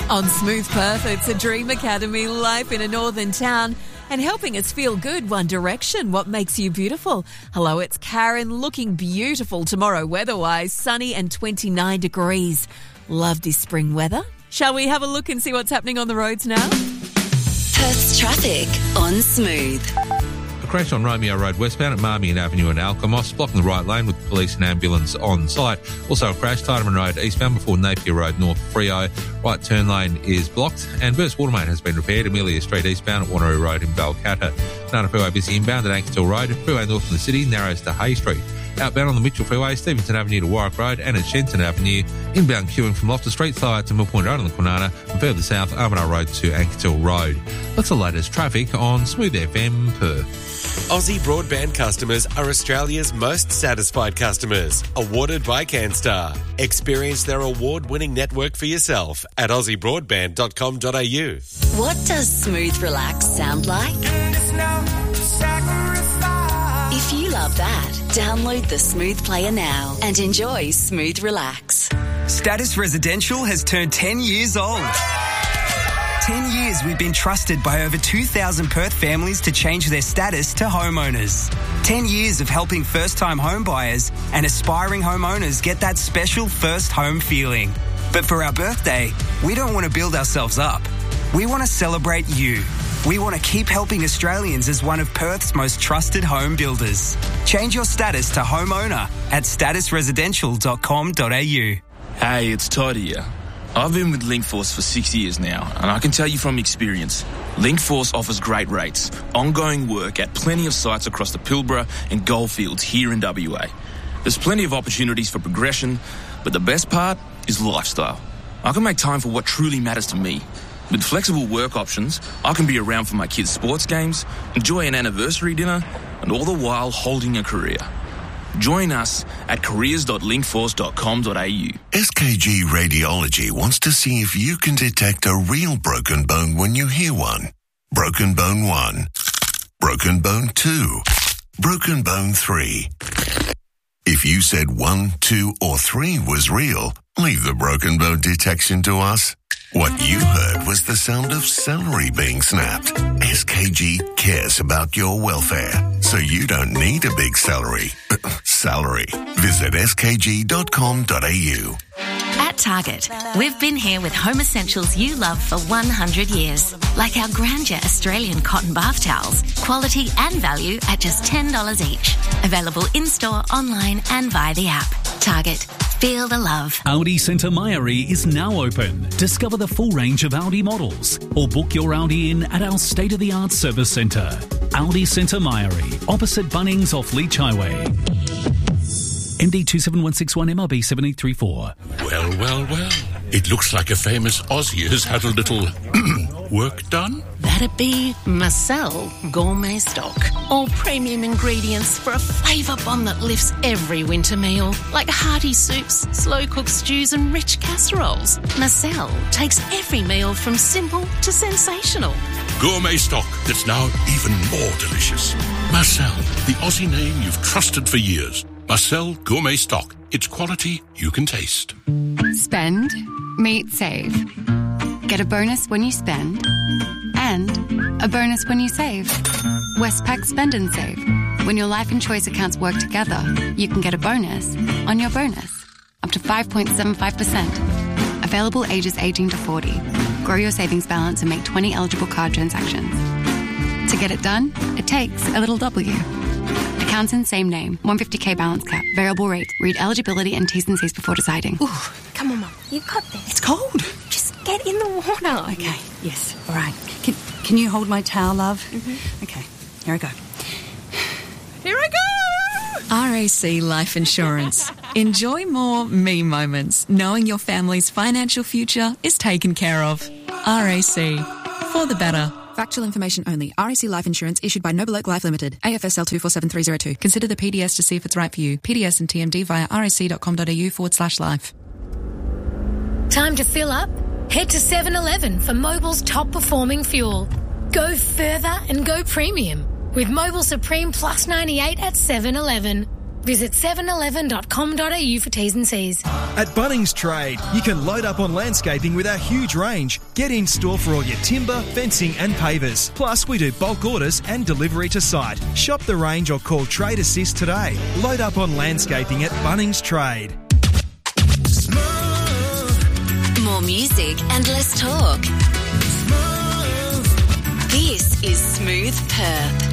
On Smooth Perth, it's a Dream Academy, life in a northern town, and helping us feel good, One Direction, what makes you beautiful. Hello, it's Karen, looking beautiful tomorrow weather-wise, sunny and 29 degrees. Love this spring weather. Shall we have a look and see what's happening on the roads now? Perth's traffic on Smooth. A crash on Romeo Road westbound at Marmion Avenue and Alkimos, blocking the right lane with police and ambulance on site. Also a crash, Tideman Road eastbound before Napier Road north Freo. Right turn lane is blocked, and Burst water main has been repaired. Amelia Street eastbound at Wanneroo Road in Balcatta. Nana Freeway busy inbound at Ankersville Road. Freeway north in the city narrows to Hay Street. Outbound on the Mitchell Freeway, Stevenson Avenue to Warwick Road and at Shenton Avenue. Inbound queuing from Loftus Street, slow out to Mill Point Road on the Kwinana, and further south, Armidale Road to Ankersville Road. That's the latest traffic on Smooth FM Perth. Aussie Broadband customers are Australia's most satisfied customers, awarded by CanStar. Experience their award-winning network for yourself at aussiebroadband.com.au. What does Smooth Relax sound like? If you love that, download the Smooth Player now and enjoy Smooth Relax. Status Residential has turned 10 years old. 10 years we've been trusted by over 2,000 Perth families to change their status to homeowners. 10 years of helping first-time home buyers and aspiring homeowners get that special first home feeling. But for our birthday, we don't want to build ourselves up. We want to celebrate you. We want to keep helping Australians as one of Perth's most trusted home builders. Change your status to homeowner at statusresidential.com.au. Hey, it's Todd here. I've been with Linkforce for 6 years now, and I can tell you from experience, Linkforce offers great rates, ongoing work at plenty of sites across the Pilbara and Goldfields here in WA. There's plenty of opportunities for progression, but the best part is lifestyle. I can make time for what truly matters to me. With flexible work options, I can be around for my kids' sports games, enjoy an anniversary dinner, and all the while holding a career. Join us at careers.linkforce.com.au. SKG Radiology wants to see if you can detect a real broken bone when you hear one. Broken bone 1. Broken bone 2. Broken bone 3. If you said 1, 2, or 3 was real, leave the broken bone detection to us. What you heard was the sound of celery being snapped. SKG cares about your welfare, so you don't need a big salary. Visit skg.com.au. At Target, we've been here with home essentials you love for 100 years, like our Grandeur Australian cotton bath towels, quality and value at just $10 each. Available in-store, online and via the app. Target. Feel the love. Audi Centre Mairie is now open. Discover the full range of Audi models or book your Audi in at our state-of-the-art service centre. Audi Centre Mairie, opposite Bunnings off Leach Highway. MD 27161 MRB 7834. Well. It looks like a famous Aussie has had a little work done. That'd be Marcel Gourmet Stock. All premium ingredients for a flavour bomb that lifts every winter meal. Like hearty soups, slow-cooked stews and rich casseroles. Marcel takes every meal from simple to sensational. Gourmet stock that's now even more delicious. Marcel, the Aussie name you've trusted for years. Marcel Gourmet Stock. It's quality you can taste. Spend, meet, save. Get a bonus when you spend and a bonus when you save. Westpac Spend and Save. When your life and choice accounts work together, you can get a bonus on your bonus. Up to 5.75%. Available ages 18 to 40. Grow your savings balance and make 20 eligible card transactions. To get it done, it takes a little W. Accounts in same name. 150k balance cap. Variable rate. Read eligibility and T's and C's before deciding. Ooh, come on, Mum. You've got this. It's cold. Just get in the water. Okay, yes. All right. Can you hold my towel, love? Mm-hmm. Okay, here I go. Here I go! RAC Life Insurance. Enjoy more me moments, knowing your family's financial future is taken care of. RAC. For the better. Factual information only. RAC Life Insurance issued by Noble Oak Life Limited. AFSL 247302. Consider the PDS to see if it's right for you. PDS and TMD via rac.com.au/life. Time to fill up? Head to 7-Eleven for Mobil's top performing fuel. Go further and go premium with Mobil Supreme Plus 98 at 7-Eleven. Visit 711.com.au for T's and C's. At Bunnings Trade, you can load up on landscaping with our huge range. Get in store for all your timber, fencing and pavers. Plus, we do bulk orders and delivery to site. Shop the range or call Trade Assist today. Load up on landscaping at Bunnings Trade. More music and less talk. This is Smooth Perp.